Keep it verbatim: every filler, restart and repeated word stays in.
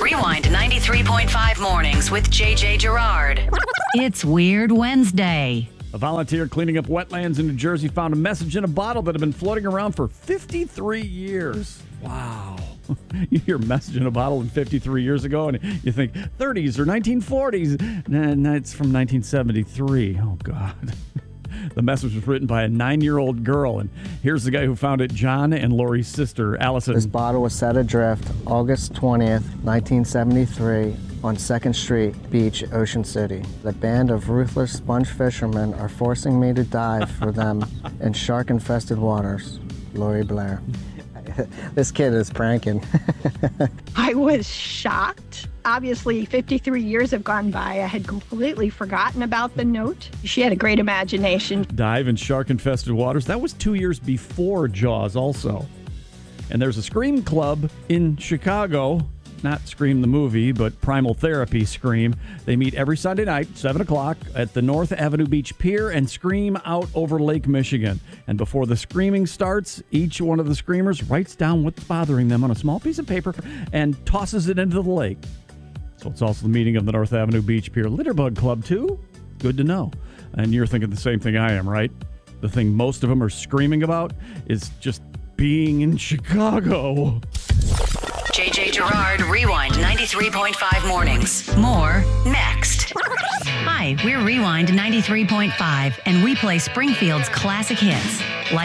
Rewind ninety-three point five mornings with J J Gerard. It's Weird Wednesday. A volunteer cleaning up wetlands in New Jersey found a message in a bottle that had been floating around for fifty-three years. Wow. You hear a message in a bottle in fifty-three years ago, and you think thirties or nineteen forties. Nah, nah, it's from nineteen seventy-three. Oh, God. The message was written by a nine-year-old girl, and here's the guy who found it, John and Lori's sister, Allison. This bottle was set adrift August twentieth, nineteen seventy-three, on second Street Beach, Ocean City. The band of ruthless sponge fishermen are forcing me to dive for them in shark-infested waters. Lori Blair. This kid is pranking. I was shocked. Obviously, fifty-three years have gone by. I had completely forgotten about the note. She had a great imagination. Dive in shark-infested waters. That was two years before Jaws also. And there's a Scream Club in Chicago. Not Scream the movie, but Primal Therapy Scream. They meet every Sunday night, seven o'clock, at the North Avenue Beach Pier and scream out over Lake Michigan. And before the screaming starts, each one of the screamers writes down what's bothering them on a small piece of paper and tosses it into the lake. So it's also the meeting of the North Avenue Beach Pier Litterbug Club, too. Good to know. And you're thinking the same thing I am, right? The thing most of them are screaming about is just being in Chicago. J J Gerard, Rewind ninety-three point five mornings. More next. Hi, we're Rewind ninety-three point five, and we play Springfield's classic hits. Like